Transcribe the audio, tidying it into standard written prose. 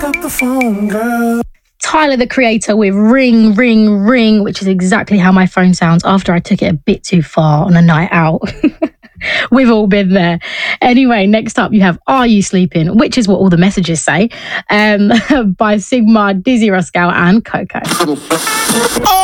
up the phone, girl. Tyler, the Creator, with Ring, Ring, Ring, which is exactly how my phone sounds after I took it a bit too far on a night out. We've all been there. Anyway, next up you have Are You Sleeping, which is what all the messages say, by Sigma, Dizzy Rascal and Coco.